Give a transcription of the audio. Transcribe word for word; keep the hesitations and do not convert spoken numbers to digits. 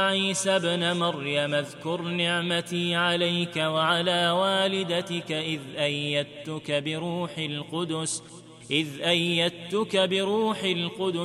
عيسى ابن مريم اذكر نعمتي عليك وعلى والدتك إذ أيدتك بروح القدس إذ أيدتك بروح القدس